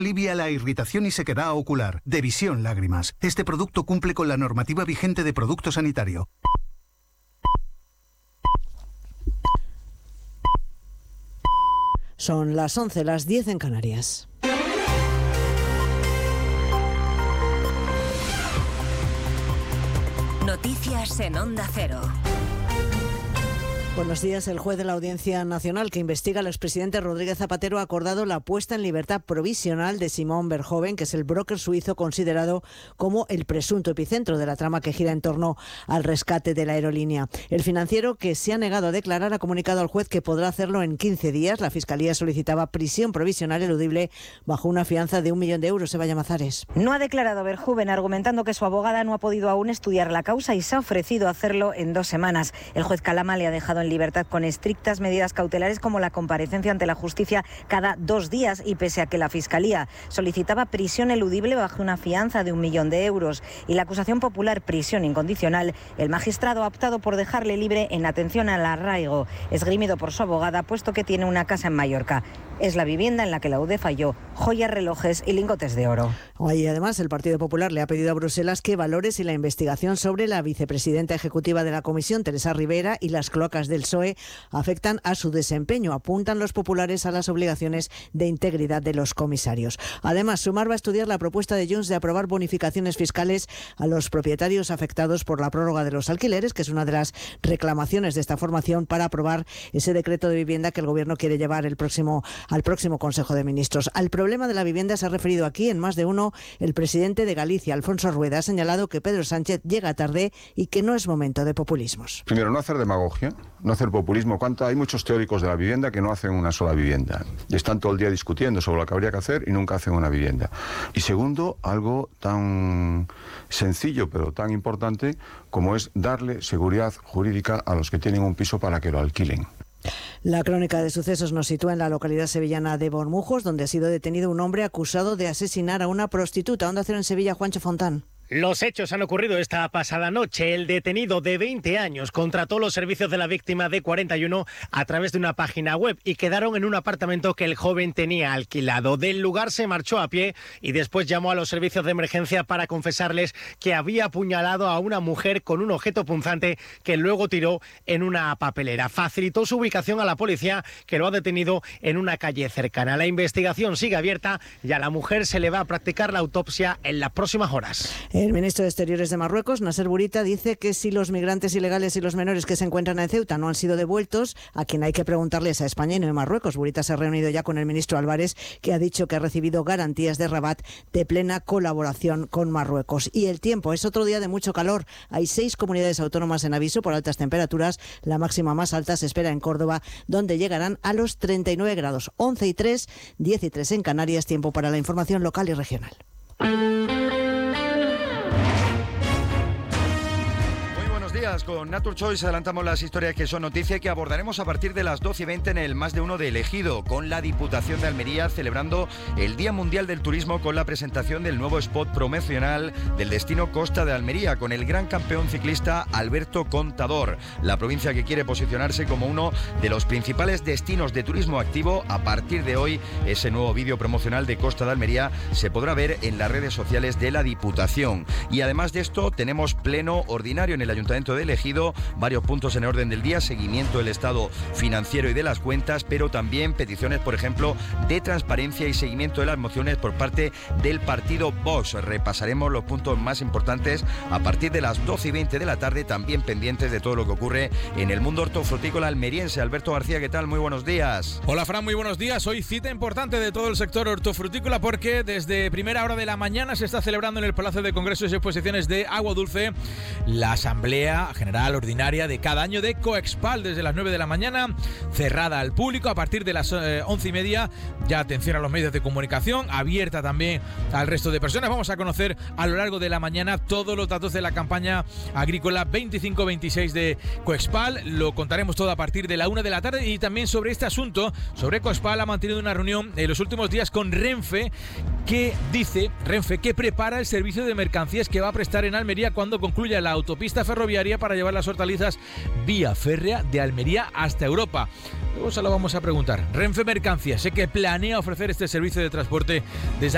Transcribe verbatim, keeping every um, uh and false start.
Alivia la irritación y sequedad ocular. Devisión Lágrimas. Este producto cumple con la normativa vigente de producto sanitario. Son las once, las diez en Canarias. Noticias en Onda Cero. Buenos días. El juez de la Audiencia Nacional que investiga al expresidente Rodríguez Zapatero ha acordado la puesta en libertad provisional de Simón Verhoeven, que es el broker suizo considerado como el presunto epicentro de la trama que gira en torno al rescate de la aerolínea. El financiero, que se ha negado a declarar, ha comunicado al juez que podrá hacerlo en quince días. La Fiscalía solicitaba prisión provisional eludible bajo una fianza de un millón de euros. Eva Llamazares. No ha declarado Verhoeven, argumentando que su abogada no ha podido aún estudiar la causa y se ha ofrecido a hacerlo en dos semanas. El juez Calama le ha dejado en libertad con estrictas medidas cautelares como la comparecencia ante la justicia cada dos días y pese a que la Fiscalía solicitaba prisión eludible bajo una fianza de un millón de euros y la acusación popular prisión incondicional, el magistrado ha optado por dejarle libre en atención al arraigo, esgrimido por su abogada, puesto que tiene una casa en Mallorca. Es la vivienda en la que la U D E falló joyas, relojes y lingotes de oro. Hoy, además, el Partido Popular le ha pedido a Bruselas que valore si la investigación sobre la vicepresidenta ejecutiva de la Comisión, Teresa Rivera, y las cloacas del P S O E afectan a su desempeño. Apuntan los populares a las obligaciones de integridad de los comisarios. Además, Sumar va a estudiar la propuesta de Junts de aprobar bonificaciones fiscales a los propietarios afectados por la prórroga de los alquileres, que es una de las reclamaciones de esta formación para aprobar ese decreto de vivienda que el Gobierno quiere llevar el próximo, al próximo Consejo de Ministros. Al problema de la vivienda se ha referido aquí en más de uno el presidente de Galicia, Alfonso Rueda. Ha señalado que Pedro Sánchez llega tarde y que no es momento de populismos. Primero, no hacer demagogia, no hacer populismo. ¿Cuánto? Hay muchos teóricos de la vivienda que no hacen una sola vivienda y están todo el día discutiendo sobre lo que habría que hacer y nunca hacen una vivienda. Y segundo, algo tan sencillo pero tan importante como es darle seguridad jurídica a los que tienen un piso para que lo alquilen. La crónica de sucesos nos sitúa en la localidad sevillana de Bormujos, donde ha sido detenido un hombre acusado de asesinar a una prostituta. Onda Cero en Sevilla, Juancho Fontán. Los hechos han ocurrido esta pasada noche. El detenido de veinte años contrató los servicios de la víctima de cuarenta y uno a través de una página web y quedaron en un apartamento que el joven tenía alquilado. Del lugar se marchó a pie y después llamó a los servicios de emergencia para confesarles que había apuñalado a una mujer con un objeto punzante que luego tiró en una papelera. Facilitó su ubicación a la policía, que lo ha detenido en una calle cercana. La investigación sigue abierta y a la mujer se le va a practicar la autopsia en las próximas horas. El ministro de Exteriores de Marruecos, Nasser Bourita, dice que si los migrantes ilegales y los menores que se encuentran en Ceuta no han sido devueltos, a quien hay que preguntarles a España y no a Marruecos. Bourita se ha reunido ya con el ministro Álvarez, que ha dicho que ha recibido garantías de Rabat de plena colaboración con Marruecos. Y el tiempo es otro día de mucho calor. Hay seis comunidades autónomas en aviso por altas temperaturas. La máxima más alta se espera en Córdoba, donde llegarán a los treinta y nueve grados. once y tres, diez y tres en Canarias. Tiempo para la información local y regional. Con Nature Choice adelantamos las historias que son noticia y que abordaremos a partir de las doce y veinte en el Más de Uno de Elegido, con la Diputación de Almería celebrando el Día Mundial del Turismo con la presentación del nuevo spot promocional del destino Costa de Almería, con el gran campeón ciclista Alberto Contador. La provincia que quiere posicionarse como uno de los principales destinos de turismo activo. A partir de hoy, ese nuevo vídeo promocional de Costa de Almería se podrá ver en las redes sociales de la Diputación. Y además de esto, tenemos pleno ordinario en el Ayuntamiento de Elegido, varios puntos en orden del día, seguimiento del estado financiero y de las cuentas, pero también peticiones, por ejemplo, de transparencia y seguimiento de las mociones por parte del partido Vox. Repasaremos los puntos más importantes a partir de las doce y veinte de la tarde, también pendientes de todo lo que ocurre en el mundo hortofrutícola almeriense. Alberto García, ¿qué tal? Muy buenos días. Hola, Fran, muy buenos días. Hoy cita importante de todo el sector hortofrutícola porque desde primera hora de la mañana se está celebrando en el Palacio de Congresos y Exposiciones de Agua Dulce la Asamblea General Ordinaria de cada año de Coexpal, desde las nueve de la mañana, cerrada al público. A partir de las eh, once y media, ya atención a los medios de comunicación, abierta también al resto de personas. Vamos a conocer a lo largo de la mañana todos los datos de la campaña agrícola veinticinco veintiséis de Coexpal. Lo contaremos todo a partir de la una de la tarde. Y también sobre este asunto, sobre Coexpal, ha mantenido una reunión en los últimos días con Renfe, que dice, Renfe, que prepara el servicio de mercancías que va a prestar en Almería cuando concluya la autopista ferroviaria para llevar las hortalizas vía férrea de Almería hasta Europa. Luego se lo vamos a preguntar. Renfe Mercancías, sé que planea ofrecer este servicio de transporte desde